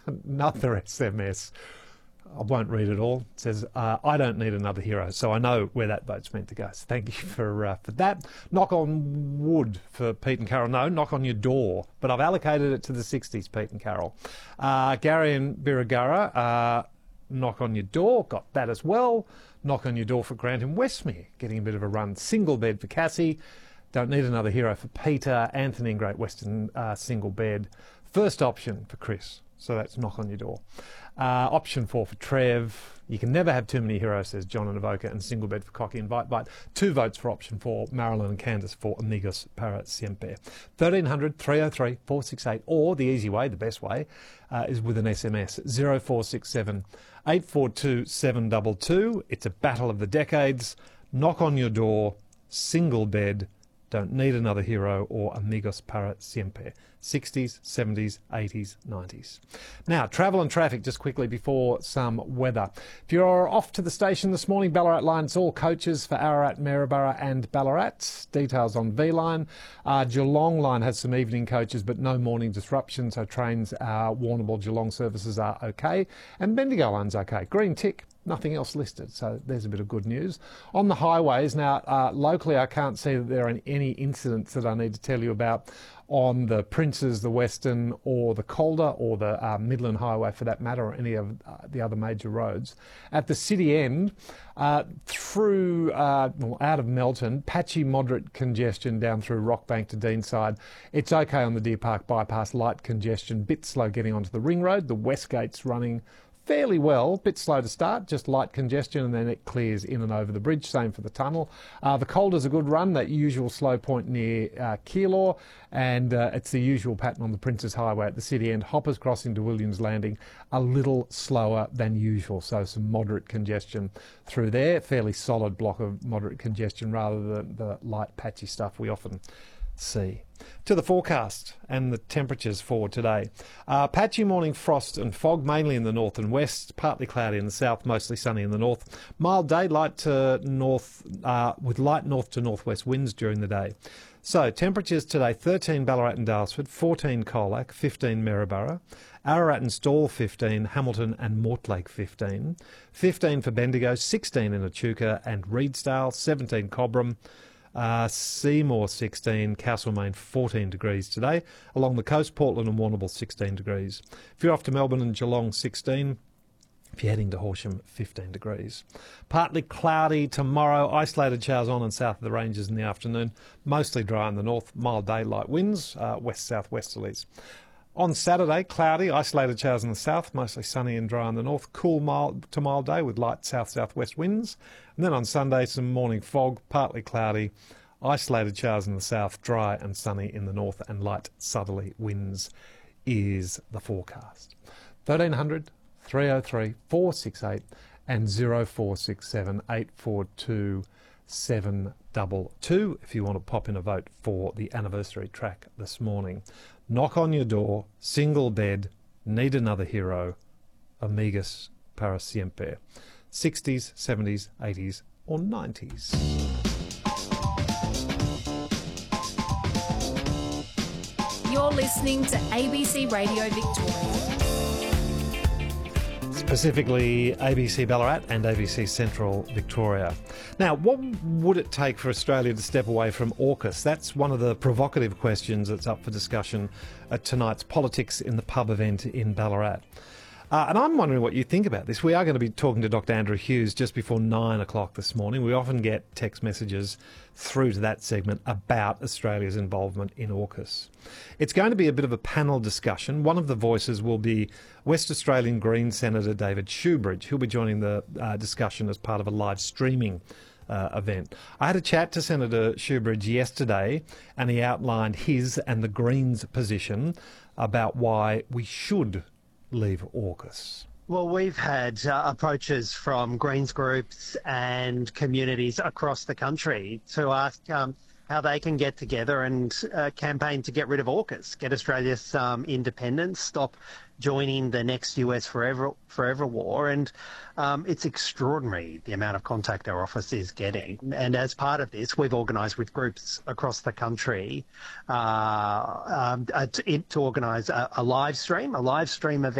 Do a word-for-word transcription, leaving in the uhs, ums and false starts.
Another S M S. I won't read it all. It says, uh, I don't need another hero. So I know where that vote's meant to go. So thank you for uh, for that. Knock on wood for Pete and Carol. No, knock on your door. But I've allocated it to the sixties, Pete and Carol. Uh, Gary and Birregurra, uh, knock on your door. Got that as well. Knock on your door for Grant and Westmere. Getting a bit of a run. Single bed for Cassie. Don't need another hero for Peter. Anthony in Great Western, uh, single bed. First option for Chris. So that's knock on your door. Uh, option four for Trev. You can never have too many heroes, says John and Avoca, and single bed for Cocky and Bite Bite. Two votes for option four. Marilyn and Candice for Amigos para Siempre. thirteen hundred, three oh three, four six eight. Or the easy way, the best way, uh, is with an S M S. zero four six seven, eight four two, seven two two. It's a battle of the decades. Knock on your door. Single bed. Don't need another hero, or Amigos para Siempre. sixties, seventies, eighties, nineties. Now, travel and traffic just quickly before some weather. If you're off to the station this morning, Ballarat Line's all coaches for Ararat, Maryborough and Ballarat. Details on V-Line. Uh, Geelong Line has some evening coaches, but no morning disruption, so trains are warnable. Geelong services are okay. And Bendigo Line's okay. Green tick. Nothing else listed, so there's a bit of good news. On the highways, now, uh, locally I can't see that there are any incidents that I need to tell you about on the Princes, the Western, or the Calder, or the uh, Midland Highway for that matter, or any of uh, the other major roads. At the city end, uh, through, uh, well, out of Melton, patchy moderate congestion down through Rockbank to Deanside. It's okay on the Deer Park bypass, light congestion, bit slow getting onto the ring road. The Westgate's running fairly well, bit slow to start, just light congestion, and then it clears in and over the bridge. Same for the tunnel. Uh, the Calder's a good run, that usual slow point near uh, Keilor, and uh, it's the usual pattern on the Princes Highway at the city end. Hoppers crossing to Williams Landing, a little slower than usual, so some moderate congestion through there. Fairly solid block of moderate congestion rather than the light patchy stuff we often see. To the forecast and the temperatures for today. Uh, patchy morning frost and fog, mainly in the north and west. Partly cloudy in the south, mostly sunny in the north. Mild day, light to north, uh, with light north to northwest winds during the day. So, temperatures today, thirteen Ballarat and Daylesford, fourteen Colac, fifteen Maryborough, Ararat and Stawell fifteen, Hamilton and Mortlake fifteen, fifteen for Bendigo, sixteen in Echuca and Reedsdale, seventeen Cobram, Uh, Seymour sixteen, Castlemaine fourteen degrees today. Along the coast, Portland and Warrnambool sixteen degrees. If you're off to Melbourne and Geelong, sixteen. If you're heading to Horsham, fifteen degrees. Partly cloudy tomorrow, isolated showers on and south of the ranges in the afternoon. Mostly dry in the north, mild daylight winds, uh, west-south-westerlies. On Saturday, cloudy, isolated showers in the south, mostly sunny and dry in the north. Cool mild to mild day with light south-southwest winds. And then on Sunday, some morning fog, partly cloudy, isolated showers in the south, dry and sunny in the north, and light southerly winds is the forecast. thirteen hundred, three oh three, four six eight and zero four six seven, eight four two, seven two two if you want to pop in a vote for the anniversary track this morning. Knock on your door, single bed, need another hero, Amigos para Siempre. sixties, seventies, eighties or nineties. You're listening to A B C Radio Victoria. Specifically A B C Ballarat and A B C Central Victoria. Now, what would it take for Australia to step away from AUKUS? That's one of the provocative questions that's up for discussion at tonight's Politics in the Pub event in Ballarat. Uh, and I'm wondering what you think about this. We are going to be talking to Doctor Andrew Hughes just before nine o'clock this morning. We often get text messages through to that segment about Australia's involvement in AUKUS. It's going to be a bit of a panel discussion. One of the voices will be West Australian Green Senator David Shoebridge. He'll be joining the uh, discussion as part of a live streaming uh, event. I had a chat to Senator Shoebridge yesterday, and he outlined his and the Greens' position about why we should leave AUKUS. Well, we've had uh, approaches from Greens groups and communities across the country to ask um, how they can get together and uh, campaign to get rid of AUKUS, get Australia's um, independence, stop joining the next U S forever forever war. And um, it's extraordinary the amount of contact our office is getting. And as part of this, we've organised with groups across the country uh, um, to, to organise a, a live stream, a live stream event